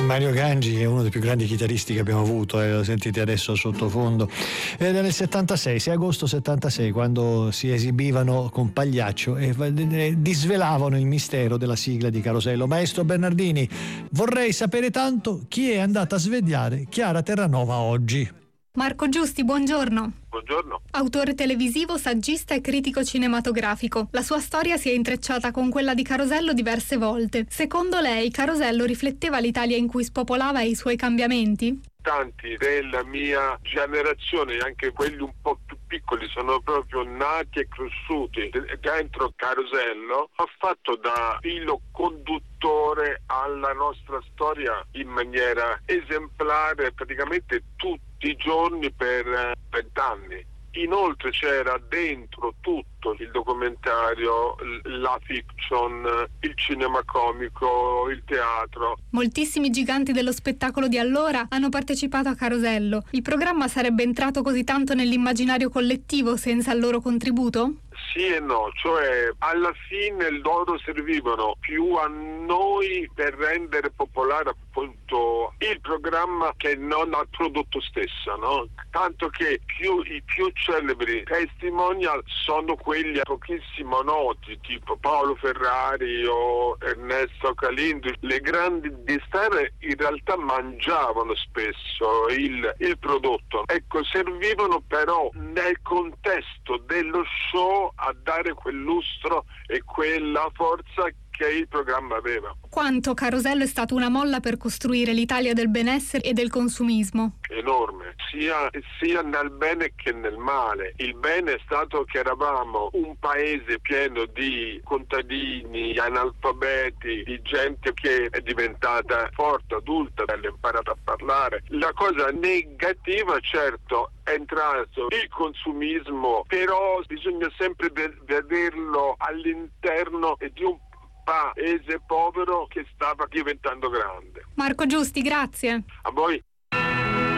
Mario Gangi è uno dei più grandi chitarristi che abbiamo avuto, lo sentite adesso sottofondo. Era nel 76, 6 agosto 76, quando si esibivano con Pagliaccio e disvelavano il mistero della sigla di Carosello. Maestro Bernardini, vorrei sapere tanto chi è andata a svegliare Chiara Terranova oggi. Marco Giusti, buongiorno. Buongiorno. Autore televisivo, saggista e critico cinematografico. La sua storia si è intrecciata con quella di Carosello diverse volte. Secondo lei, Carosello rifletteva l'Italia in cui spopolava e i suoi cambiamenti? Tanti della mia generazione, anche quelli un po' più piccoli, sono proprio nati e cresciuti dentro Carosello. Ha fatto da filo conduttore alla nostra storia in maniera esemplare praticamente tutti i giorni per 20 anni. Inoltre c'era dentro tutto il documentario, la fiction, il cinema comico, il teatro. Moltissimi giganti dello spettacolo di allora hanno partecipato a Carosello. Il programma sarebbe entrato così tanto nell'immaginario collettivo senza il loro contributo? Sì e no, cioè alla fine loro servivano più a noi per rendere popolare appunto il programma che non al prodotto stesso, no? Tanto che i più celebri testimonial sono quelli pochissimo noti, tipo Paolo Ferrari o Ernesto Calindri. Le grandi star in realtà mangiavano spesso il prodotto. Ecco, servivano però nel contesto dello show a dare quel lustro e quella forza che il programma aveva. Quanto Carosello è stato una molla per costruire l'Italia del benessere e del consumismo? Enorme, sia nel bene che nel male. Il bene è stato che eravamo un paese pieno di contadini, analfabeti, di gente che è diventata forte, adulta, ha imparato a parlare. La cosa negativa, certo, è entrato il consumismo, però bisogna sempre vederlo all'interno di un paese povero che stava diventando grande. Marco Giusti, grazie. A voi.